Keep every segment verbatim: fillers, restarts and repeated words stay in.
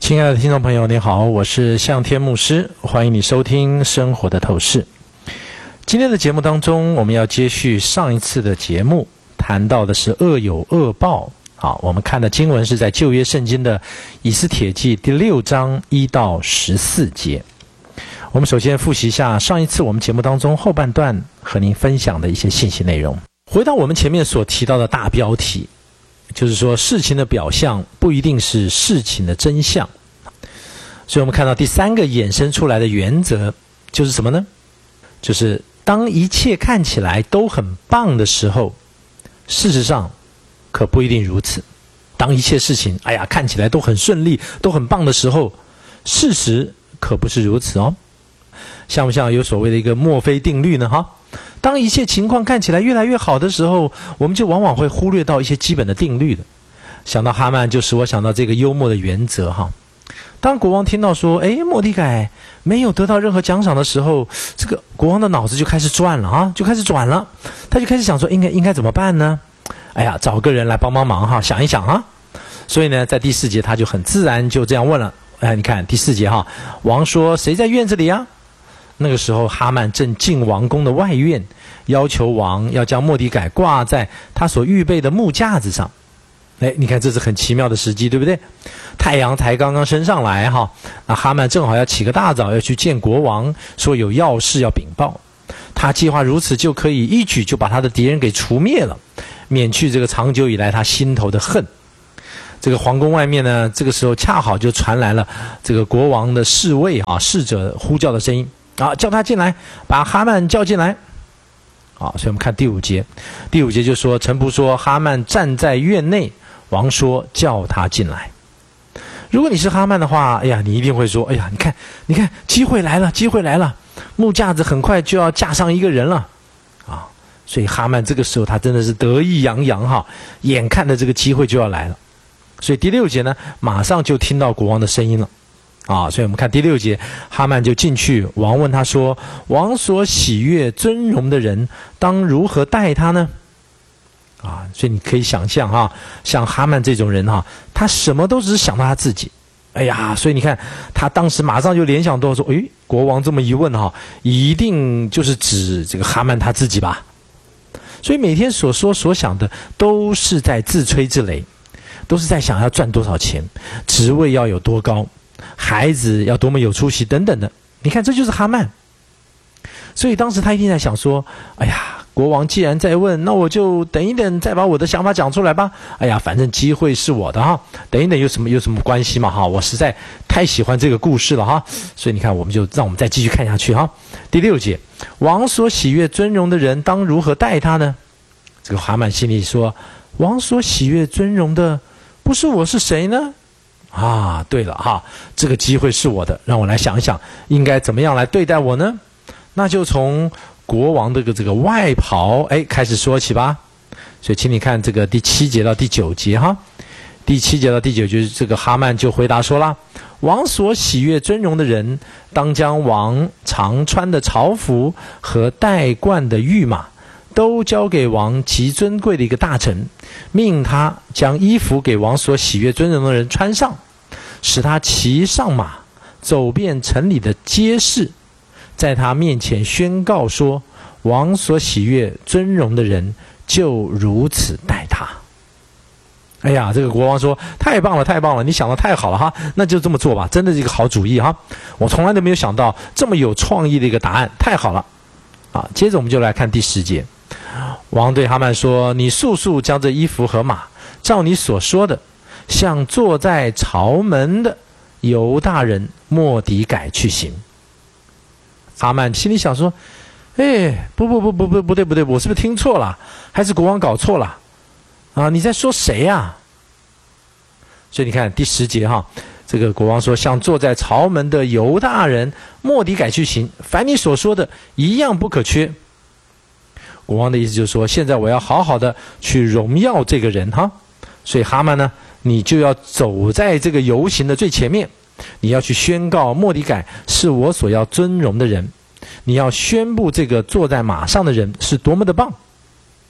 亲爱的听众朋友，你好，我是向天牧师，欢迎你收听生活的透视。今天的节目当中，我们要接续上一次的节目，谈到的是恶有恶报。好，我们看的经文是在旧约圣经的以斯帖记第六章一到十四节。我们首先复习一下上一次我们节目当中后半段和您分享的一些信息内容。回到我们前面所提到的大标题，就是说事情的表象不一定是事情的真相。所以我们看到第三个衍生出来的原则就是什么呢？就是当一切看起来都很棒的时候，事实上可不一定如此。当一切事情哎呀看起来都很顺利都很棒的时候，事实可不是如此哦。像不像有所谓的一个墨菲定律呢？哈，当一切情况看起来越来越好的时候，我们就往往会忽略到一些基本的定律的。想到哈曼，就使我想到这个幽默的原则哈。当国王听到说，哎，末底改没有得到任何奖赏的时候，这个国王的脑子就开始转了啊，就开始转了，他就开始想说，应该应该怎么办呢？哎呀，找个人来帮帮忙哈，想一想哈。所以呢，在第四节他就很自然就这样问了。哎，你看第四节哈，王说，谁在院子里啊？那个时候哈曼正进王宫的外院，要求王要将末底改挂在他所预备的木架子上。哎，你看这是很奇妙的时机，对不对？太阳才刚刚升上来哈，那哈曼正好要起个大早，要去见国王，说有要事要禀报。他计划如此就可以一举就把他的敌人给除灭了，免去这个长久以来他心头的恨。这个皇宫外面呢，这个时候恰好就传来了这个国王的侍卫啊侍者呼叫的声音啊，叫他进来，把哈曼叫进来。啊，所以我们看第五节，第五节就说，臣仆说哈曼站在院内，王说叫他进来。如果你是哈曼的话，哎呀，你一定会说，哎呀，你看，你看，机会来了，机会来了，木架子很快就要架上一个人了，啊，所以哈曼这个时候他真的是得意洋洋哈，眼看着这个机会就要来了。所以第六节呢，马上就听到国王的声音了，啊，所以我们看第六节，哈曼就进去，王问他说，王所喜悦尊荣的人，当如何待他呢？啊，所以你可以想象哈，像哈曼这种人哈，他什么都只是想到他自己。哎呀，所以你看，他当时马上就联想到说，诶，国王这么一问哈，一定就是指这个哈曼他自己吧。所以每天所说所想的都是在自吹自擂，都是在想要赚多少钱，职位要有多高，孩子要多么有出息等等的。你看，这就是哈曼。所以当时他一定在想说，哎呀，国王既然在问，那我就等一等，再把我的想法讲出来吧。哎呀，反正机会是我的哈，等一等有什么有什么关系嘛哈？我实在太喜欢这个故事了哈。所以你看，我们就让我们再继续看下去哈。第六节，王所喜悦尊荣的人，当如何待他呢？这个哈曼心里说，王所喜悦尊荣的，不是我是谁呢？啊，对了哈，这个机会是我的，让我来想一想，应该怎么样来对待我呢？那就从国王的这个外袍哎开始说起吧。所以请你看这个第七节到第九节哈，第七节到第九节，这个哈曼就回答说啦，王所喜悦尊荣的人，当将王常穿的朝服和戴冠的御马都交给王极尊贵的一个大臣，命他将衣服给王所喜悦尊荣的人穿上，使他骑上马，走遍城里的街市，在他面前宣告说，王所喜悦尊荣的人就如此待他。哎呀，这个国王说，太棒了太棒了，你想得太好了哈，那就这么做吧，真的是一个好主意哈，我从来都没有想到这么有创意的一个答案，太好了啊！接着我们就来看第十节，王对哈曼说，你速速将这衣服和马照你所说的，向坐在朝门的犹大人末底改去行。哈曼心里想说，哎，不不不不不不对不对，我是不是听错了？还是国王搞错了？啊，你在说谁呀、啊？所以你看第十节哈，这个国王说，向坐在朝门的犹大人末底改去行，凡你所说的一样不可缺。国王的意思就是说，现在我要好好的去荣耀这个人哈。所以哈曼呢，你就要走在这个游行的最前面，你要去宣告末底改是我所要尊荣的人，你要宣布这个坐在马上的人是多么的棒。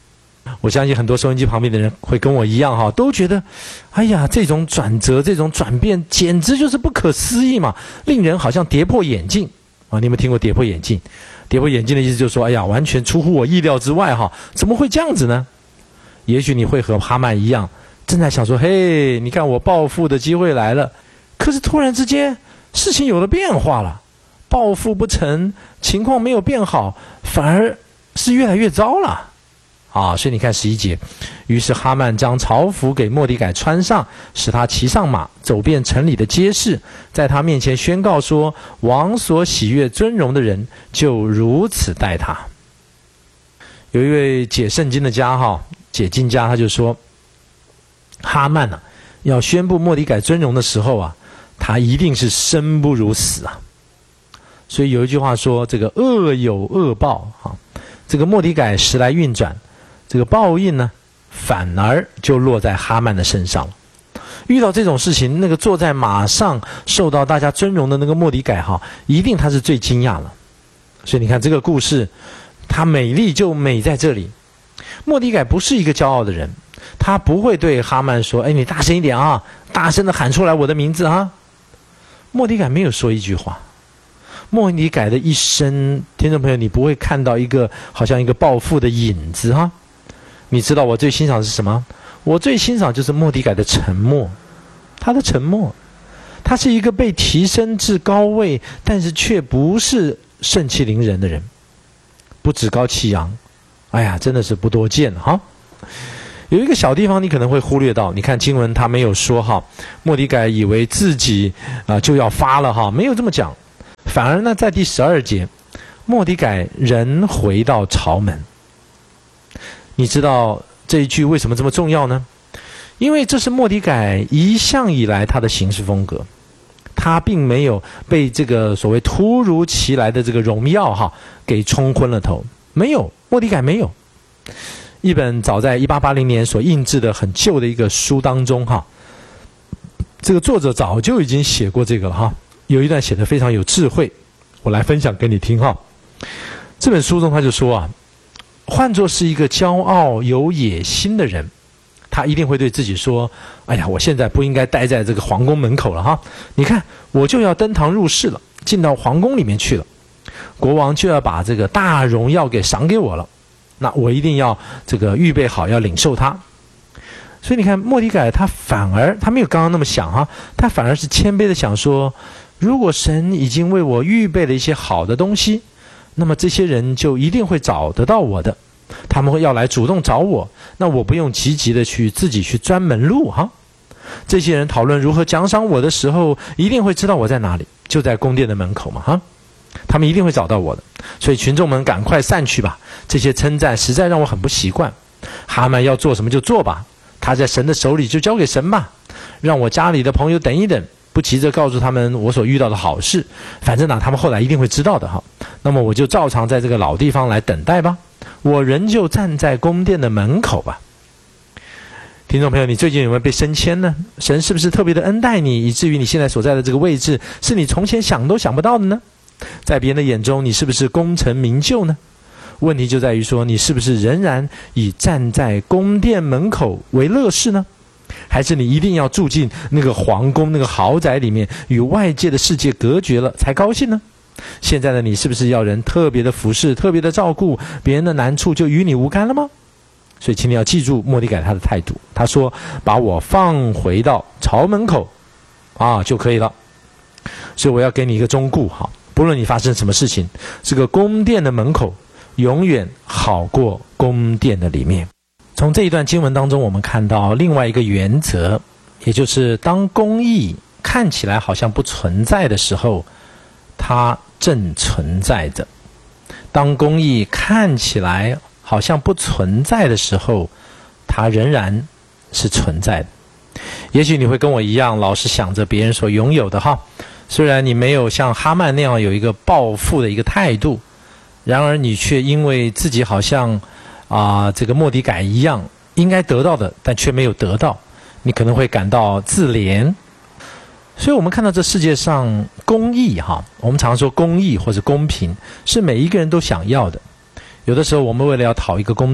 我相信很多收音机旁边的人会跟我一样哈，都觉得，哎呀，这种转折、这种转变，简直就是不可思议嘛，令人好像跌破眼镜啊！你有没有听过跌破眼镜？跌破眼镜的意思就是说，哎呀，完全出乎我意料之外哈，怎么会这样子呢？也许你会和哈曼一样，正在想说，嘿，你看我报复的机会来了，可是突然之间事情有了变化了，报复不成，情况没有变好，反而是越来越糟了。啊，所以你看十一节，于是哈曼将朝服给末底改穿上，使他骑上马，走遍城里的街市，在他面前宣告说：王所喜悦尊荣的人，就如此待他。有一位解圣经的家哈，解经家他就说，哈曼啊，要宣布末底改尊荣的时候啊，他一定是生不如死啊。所以有一句话说，这个恶有恶报啊，这个末底改时来运转。这个报应呢，反而就落在哈曼的身上了。遇到这种事情，那个坐在马上受到大家尊荣的那个末底改哈，一定他是最惊讶了。所以你看这个故事，它美丽就美在这里。末底改不是一个骄傲的人，他不会对哈曼说：“哎，你大声一点啊，大声的喊出来我的名字啊。”末底改没有说一句话。末底改的一生，听众朋友，你不会看到一个好像一个报复的影子哈。你知道我最欣赏的是什么？我最欣赏就是末底改的沉默，他的沉默，他是一个被提升至高位，但是却不是盛气凌人的人，不趾高气扬，哎呀，真的是不多见哈。有一个小地方你可能会忽略到，你看经文他没有说哈，末底改以为自己啊、呃、就要发了哈，没有这么讲，反而呢在第十二节，末底改人回到朝门。你知道这一句为什么这么重要呢？因为这是末底改一向以来他的行事风格，他并没有被这个所谓突如其来的这个荣耀哈给冲昏了头，没有，末底改没有。一本早在一八八零年所印制的很旧的一个书当中哈，这个作者早就已经写过这个了哈，有一段写得非常有智慧，我来分享给你听哈。这本书中他就说啊，换作是一个骄傲有野心的人，他一定会对自己说，哎呀，我现在不应该待在这个皇宫门口了哈，你看我就要登堂入室了，进到皇宫里面去了，国王就要把这个大荣耀给赏给我了，那我一定要这个预备好要领受它。所以你看末底改他反而他没有刚刚那么想哈，他反而是谦卑的想说，如果神已经为我预备了一些好的东西，那么这些人就一定会找得到我的，他们会要来主动找我，那我不用积极的去自己去钻门路哈。这些人讨论如何奖赏我的时候，一定会知道我在哪里，就在宫殿的门口嘛哈，他们一定会找到我的。所以群众们赶快散去吧，这些称赞实在让我很不习惯。哈曼要做什么就做吧，他在神的手里就交给神吧，让我家里的朋友等一等，不急着告诉他们我所遇到的好事，反正呢他们后来一定会知道的哈。那么我就照常在这个老地方来等待吧，我仍旧站在宫殿的门口吧。听众朋友，你最近有没有被升迁呢？神是不是特别的恩待你，以至于你现在所在的这个位置是你从前想都想不到的呢？在别人的眼中，你是不是功成名就呢？问题就在于说，你是不是仍然以站在宫殿门口为乐事呢？还是你一定要住进那个皇宫那个豪宅里面，与外界的世界隔绝了才高兴呢？现在的你是不是要人特别的服侍，特别的照顾，别人的难处就与你无干了吗？所以请你要记住末底改他的态度，他说把我放回到朝门口啊就可以了。所以我要给你一个忠告哈，不论你发生什么事情，这个宫殿的门口永远好过宫殿的里面。从这一段经文当中，我们看到另外一个原则，也就是当公义看起来好像不存在的时候，它正存在着；当公义看起来好像不存在的时候，它仍然是存在的。也许你会跟我一样，老是想着别人所拥有的哈，虽然你没有像哈曼那样有一个报复的一个态度，然而你却因为自己好像啊、呃，这个末底改一样应该得到的，但却没有得到，你可能会感到自怜。所以我们看到这世界上公义哈，我们常说公义或者公平是每一个人都想要的。有的时候我们为了要讨一个公道，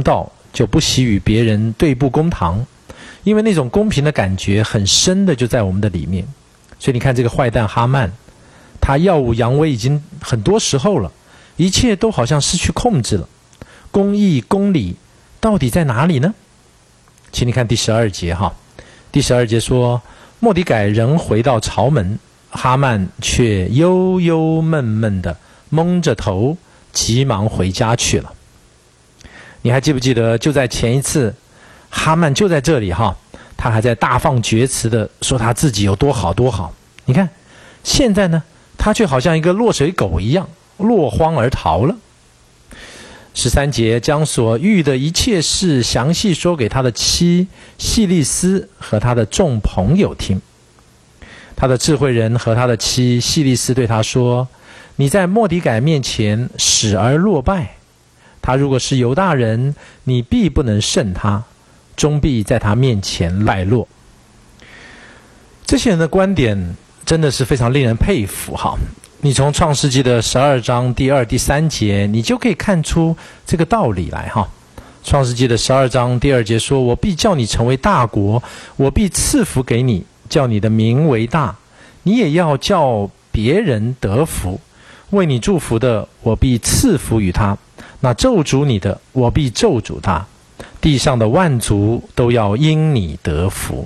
就不惜与别人对簿公堂，因为那种公平的感觉很深的就在我们的里面。所以你看这个坏蛋哈曼，他耀武扬威已经很多时候了，一切都好像失去控制了。公义公理到底在哪里呢？请你看第十二节哈，第十二节说，末底改仍回到朝门，哈曼却忧忧闷闷的蒙着头，急忙回家去了。你还记不记得，就在前一次，哈曼就在这里哈，他还在大放厥词的说他自己有多好多好。你看，现在呢，他却好像一个落水狗一样，落荒而逃了。十三节将所遇的一切事详细说给他的妻细利斯和他的众朋友听。他的智慧人和他的妻细利斯对他说，你在末底改面前使而落败，他如果是犹大人，你必不能胜他，终必在他面前败落。这些人的观点真的是非常令人佩服哈。你从创世纪的十二章第二第三节，你就可以看出这个道理来哈。创世纪的十二章第二节说，我必叫你成为大国，我必赐福给你，叫你的名为大，你也要叫别人得福。为你祝福的，我必赐福于他；那咒诅你的，我必咒诅他。地上的万族都要因你得福。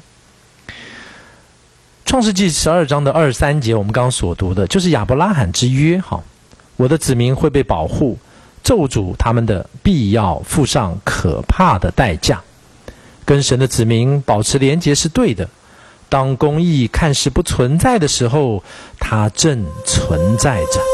创世纪十二章的二十三节，我们刚刚所读的就是亚伯拉罕之约哈，我的子民会被保护，咒诅他们的必要付上可怕的代价。跟神的子民保持连结是对的，当公义看似不存在的时候，它正存在着。